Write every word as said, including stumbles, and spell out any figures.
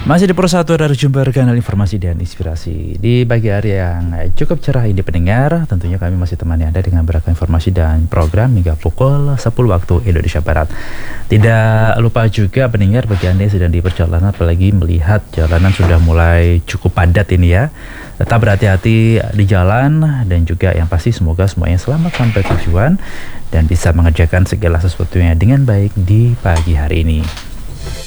Masih di Pro satu dari Jumper, kanal informasi dan inspirasi. Di pagi hari yang cukup cerah ini pendengar, tentunya kami masih temani Anda dengan beragam informasi dan program hingga pukul sepuluh waktu Indonesia Barat. Tidak lupa juga pendengar, bagi Anda yang sedang di perjalanan, apalagi melihat jalanan sudah mulai cukup padat ini ya, tetap berhati-hati di jalan, dan juga yang pasti semoga semuanya selamat sampai tujuan dan bisa mengerjakan segala sesuatunya dengan baik di pagi hari ini.